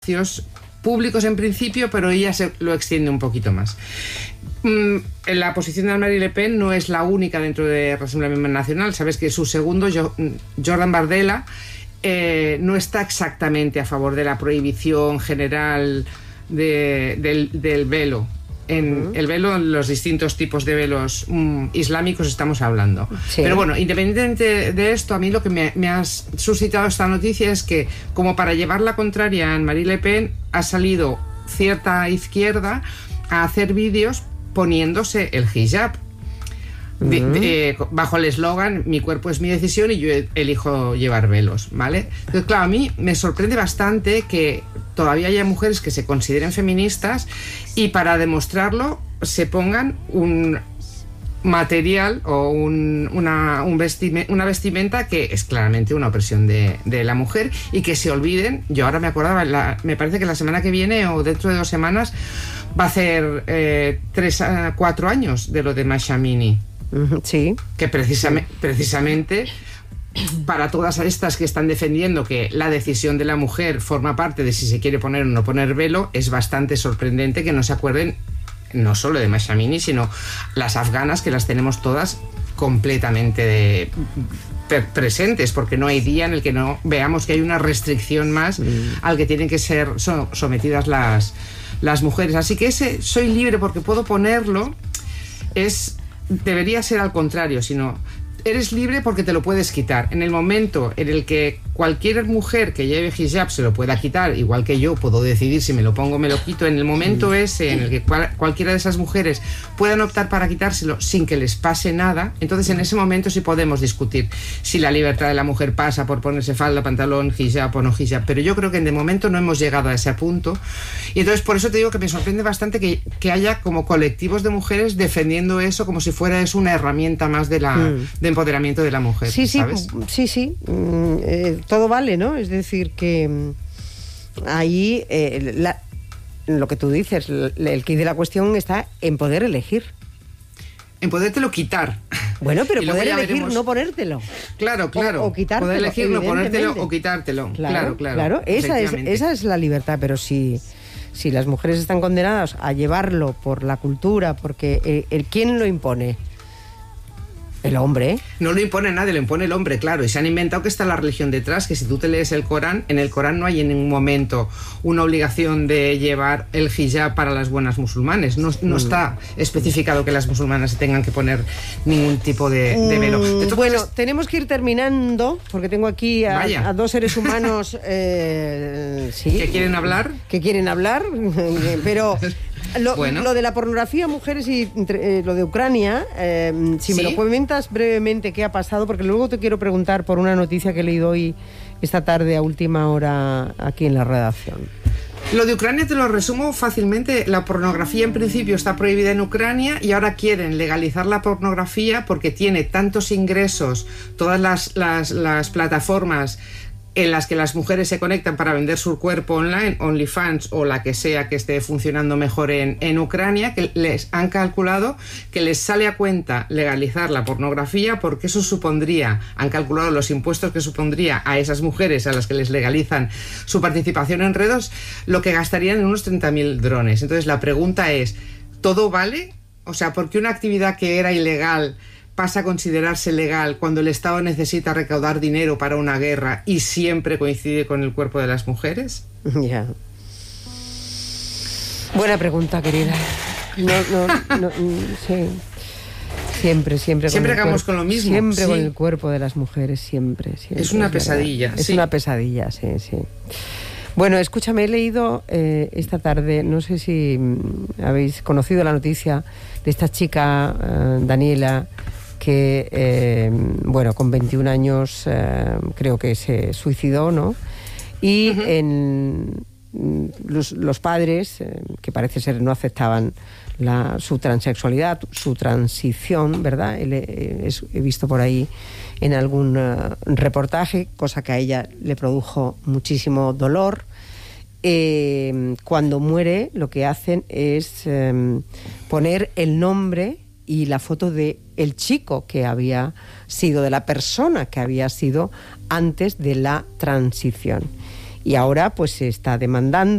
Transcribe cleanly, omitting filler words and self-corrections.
espacios públicos en principio, pero ella lo extiende un poquito más. La posición de Marine Le Pen no es la única dentro de Rassemblement Nacional. Sabes que su segundo, Jordan Bardella, no está exactamente a favor de la prohibición general del velo. El velo, los distintos tipos de velos islámicos estamos hablando. Sí. Pero bueno, independientemente de esto, a mí lo que me ha suscitado esta noticia es que, como para llevar la contraria a Marine Le Pen, ha salido cierta izquierda a hacer vídeos poniéndose el hijab. Bajo el eslogan "mi cuerpo es mi decisión y yo elijo llevar velos", ¿vale? Entonces, claro, a mí me sorprende bastante que todavía haya mujeres que se consideren feministas y para demostrarlo se pongan un material o una vestimenta que es claramente una opresión de la mujer, y que se olviden. Yo ahora me acordaba, me parece que la semana que viene o dentro de 2 semanas va a hacer 3 a 4 años de lo de Mahsa Amini. Sí. Que precisamente para todas estas que están defendiendo que la decisión de la mujer forma parte de si se quiere poner o no poner velo, es bastante sorprendente que no se acuerden no solo de Mahsa Amini, sino las afganas, que las tenemos todas completamente presentes, porque no hay día en el que no veamos que hay una restricción más al que tienen que ser sometidas las mujeres. Así que ese "soy libre porque puedo ponerlo" debería ser al contrario, sino eres libre porque te lo puedes quitar. En el momento en el que cualquier mujer que lleve hijab se lo pueda quitar, igual que yo puedo decidir si me lo pongo o me lo quito, en el momento ese en el que cualquiera de esas mujeres puedan optar para quitárselo sin que les pase nada, entonces en ese momento sí podemos discutir si la libertad de la mujer pasa por ponerse falda, pantalón, hijab o no hijab. Pero yo creo que de momento no hemos llegado a ese punto, y entonces por eso te digo que me sorprende bastante que haya como colectivos de mujeres defendiendo eso como si fuera eso una herramienta más de empoderamiento de la mujer. Sí, ¿sabes? Sí. Todo vale, ¿no? Es decir, que ahí lo que tú dices, el quid de la cuestión está en poder elegir. En podértelo quitar. Bueno, pero poder elegir no ponértelo. Claro. O quitártelo. Poder elegir no ponértelo o quitártelo. Claro. Esa es la libertad, pero si las mujeres están condenadas a llevarlo por la cultura, porque ¿quién lo impone? El hombre. No lo impone nadie, lo impone el hombre, claro. Y se han inventado que está la religión detrás, que si tú te lees el Corán, en el Corán no hay en ningún momento una obligación de llevar el hijab para las buenas musulmanes. No está especificado que las musulmanas se tengan que poner ningún tipo de velo. Entonces, bueno, tenemos que ir terminando, porque tengo aquí a 2 seres humanos ¿que quieren hablar? Pero lo de la pornografía, mujeres y lo de Ucrania, si me lo comentas brevemente qué ha pasado, porque luego te quiero preguntar por una noticia que he leído hoy esta tarde a última hora aquí en la redacción. Lo de Ucrania te lo resumo fácilmente. La pornografía en principio está prohibida en Ucrania y ahora quieren legalizar la pornografía porque tiene tantos ingresos todas las plataformas en las que las mujeres se conectan para vender su cuerpo online, OnlyFans o la que sea que esté funcionando mejor en Ucrania, que les han calculado que les sale a cuenta legalizar la pornografía, porque eso han calculado los impuestos que supondría a esas mujeres a las que les legalizan su participación en redes, lo que gastarían en unos 30.000 drones. Entonces la pregunta es, ¿todo vale? O sea, ¿por qué una actividad que era ilegal pasa a considerarse legal cuando el Estado necesita recaudar dinero para una guerra y siempre coincide con el cuerpo de las mujeres? Ya. Buena pregunta, querida. No, sí. Siempre acabamos con lo mismo. Siempre con el cuerpo de las mujeres, siempre. Es una pesadilla. Es una pesadilla, sí. Bueno, escúchame, he leído esta tarde, no sé si habéis conocido la noticia de esta chica, Daniela, que, con 21 años creo que se suicidó, ¿no? Y los padres, que parece ser no aceptaban su transexualidad, su transición, ¿verdad? He visto por ahí en algún reportaje, cosa que a ella le produjo muchísimo dolor. Cuando muere, lo que hacen es poner el nombre y la foto de el chico que había sido, de la persona que había sido antes de la transición. Y ahora pues se está demandando